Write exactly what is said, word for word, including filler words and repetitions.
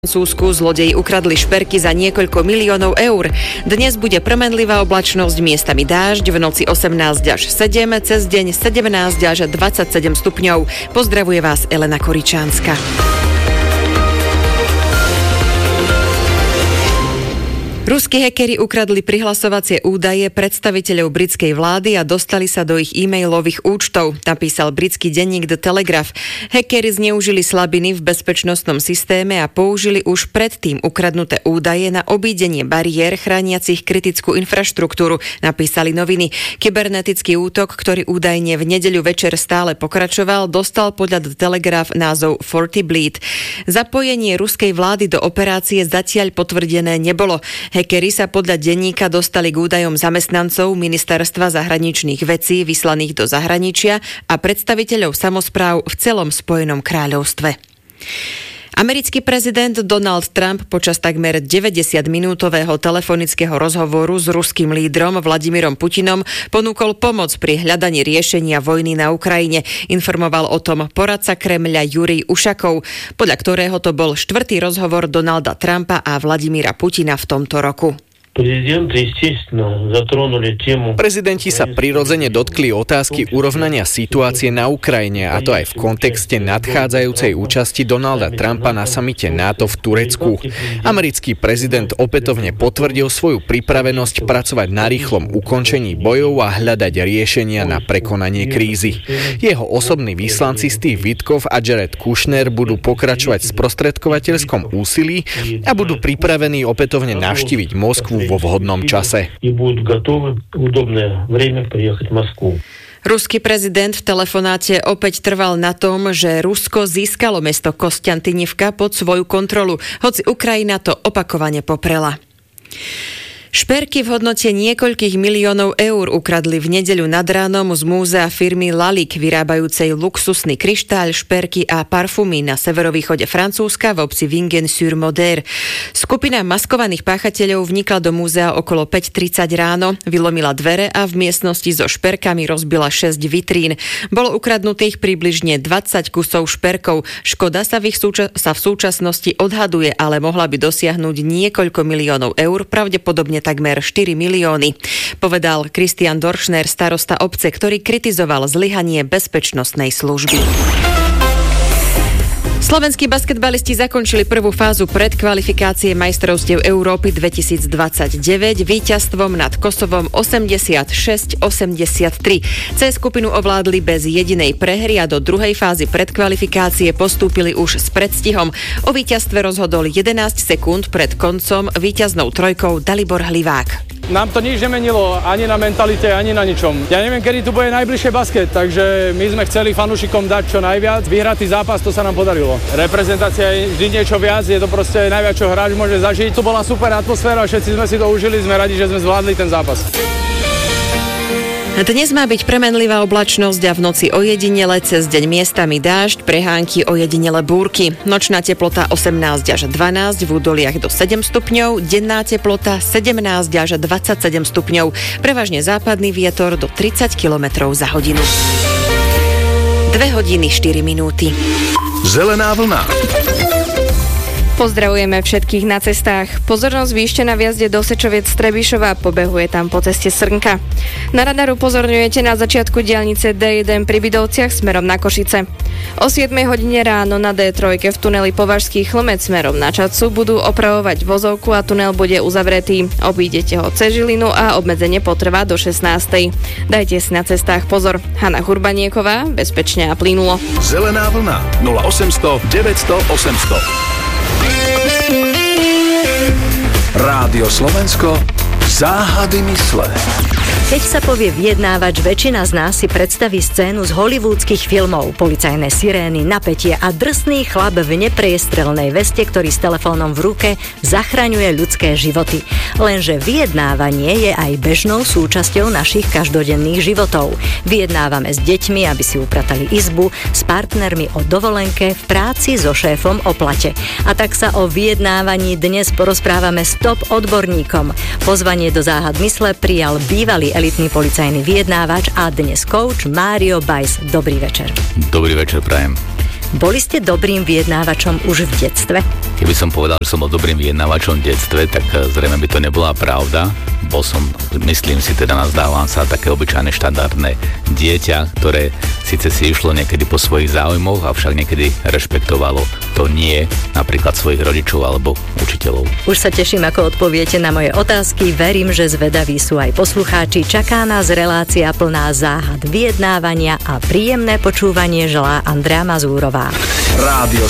Francúzsku zlodeji ukradli šperky za niekoľko miliónov eur. Dnes bude premenlivá oblačnosť, miestami dážď, v noci osemnásť až sedem, cez deň sedemnásť až dvadsaťsedem stupňov. Pozdravuje vás Elena Koričánska. Ruskí hackeri ukradli prihlasovacie údaje predstaviteľov britskej vlády a dostali sa do ich e-mailových účtov, napísal britský denník The Telegraph. Hackeri zneužili slabiny v bezpečnostnom systéme a použili už predtým ukradnuté údaje na obídenie bariér chrániacich kritickú infraštruktúru, napísali noviny. Kybernetický útok, ktorý údajne v nedeľu večer stále pokračoval, dostal podľa The Telegraph názov Forty Bleed. Zapojenie ruskej vlády do operácie zatiaľ potvrdené nebolo. Hackeri sa podľa denníka dostali k údajom zamestnancov Ministerstva zahraničných vecí vyslaných do zahraničia a predstaviteľov samospráv v celom Spojenom kráľovstve. Americký prezident Donald Trump počas takmer deväťdesiatminútového telefonického rozhovoru s ruským lídrom Vladimírom Putinom ponúkol pomoc pri hľadaní riešenia vojny na Ukrajine. Informoval o tom poradca Kremľa Jurij Ušakov, podľa ktorého to bol štvrtý rozhovor Donalda Trumpa a Vladimíra Putina v tomto roku. Prezidenti sa prirodzene dotkli otázky urovnania situácie na Ukrajine, a to aj v kontexte nadchádzajúcej účasti Donalda Trumpa na samite NATO v Turecku. Americký prezident opätovne potvrdil svoju pripravenosť pracovať na rýchlom ukončení bojov a hľadať riešenia na prekonanie krízy. Jeho osobní vyslanci Steve Witkoff a Jared Kushner budú pokračovať v sprostredkovateľskom úsilí a budú pripravení opätovne navštíviť Moskvu vo vhodnom čase. Ruský prezident v telefonáte opäť trval na tom, že Rusko získalo mesto Kostiantynivka pod svoju kontrolu, hoci Ukrajina to opakovane poprela. Šperky v hodnote niekoľkých miliónov eur ukradli v nedeľu nad ránom z múzea firmy Lalique, vyrábajúcej luxusný kryštáľ, šperky a parfumy na severovýchode Francúzska v obci Vingens-sur-Moder. Skupina maskovaných páchateľov vnikla do múzea okolo päť tridsať ráno, vylomila dvere a v miestnosti so šperkami rozbila šesť vitrín. Bolo ukradnutých približne dvadsať kusov šperkov. Škoda sa v, ich súča- sa v súčasnosti odhaduje, ale mohla by dosiahnuť niekoľko miliónov eur, pravdepodobne takmer štyri milióny, povedal Christian Dorschner, starosta obce, ktorý kritizoval zlyhanie bezpečnostnej služby. Slovenskí basketbalisti zakončili prvú fázu predkvalifikácie majstrovstiev Európy dvetisícdvadsaťdeväť víťazstvom nad Kosovom osemdesiatšesť osemdesiattri. C skupinu ovládli bez jedinej prehry a do druhej fázy predkvalifikácie postúpili už s predstihom. O víťazstve rozhodol jedenásť sekúnd pred koncom víťaznou trojkou Dalibor Hlivák. Nám to nič nemenilo, ani na mentalite, ani na ničom. Ja neviem, kedy tu bude najbližšie basket, takže my sme chceli fanúšikom dať čo najviac. Vyhratý zápas, to sa nám podarilo. Reprezentácia je vždy niečo viac, je to proste najviac, čo hráč môže zažiť. Tu bola super atmosféra, všetci sme si to užili, sme radi, že sme zvládli ten zápas. Dnes má byť premenlivá oblačnosť a v noci ojedinele, cez deň miestami dážď, prehánky, ojedinele búrky. Nočná teplota osemnásť až dvanásť, v údoliach do sedem stupňov, denná teplota sedemnásť až dvadsaťsedem stupňov. Prevažne západný vietor do tridsať kilometrov za hodinu. dve hodiny štyri minúty. Zelená vlna. Pozdravujeme všetkých na cestách. Pozornosť výštená v jazde do Sečoviec Trebišova, pobehuje tam po ceste Srnka. Na radaru pozorňujete na začiatku diaľnice dé jeden pri Bidovciach smerom na Košice. O siedmej hodine ráno na dé tri v tuneli Považský Chlmec smerom na Čadcu budú opravovať vozovku a tunel bude uzavretý. Obídete ho cez Žilinu a obmedzenie potrvá do šestnástej. Dajte si na cestách pozor. Hana Hurbanieková, bezpečne a plynulo. Zelená vlna nula osemsto deväťsto osemsto. Rádio Slovensko, záhady mysle. Keď sa povie vyjednávač, väčšina z nás si predstaví scénu z hollywoodskych filmov. Policajné sirény, napätie a drsný chlap v nepriestrelnej veste, ktorý s telefónom v ruke zachraňuje ľudské životy. Lenže vyjednávanie je aj bežnou súčasťou našich každodenných životov. Vyjednávame s deťmi, aby si upratali izbu, s partnermi o dovolenke, v práci so šéfom o plate. A tak sa o vyjednávaní dnes porozprávame s top odborníkom. Pozvanie do záhad mysle prijal bývalý elitný policajný vyjednávač a dnes coach Mário Bajs. Dobrý večer. Dobrý večer, prajem. Boli ste dobrým vyjednávačom už v detstve? Keby som povedal, že som bol dobrým vyjednávačom v detstve, tak zrejme by to nebola pravda. Bol som, myslím si, teda nazdávam sa, také obyčajné štandardné dieťa, ktoré síce si išlo niekedy po svojich záujmoch, avšak niekedy rešpektovalo to nie napríklad svojich rodičov alebo učiteľov. Už sa teším, ako odpoviete na moje otázky. Verím, že zvedaví sú aj poslucháči. Čaká nás relácia plná záhad vyjednávania a príjemné počúvanie želá Andrea Mazúrová. Rádio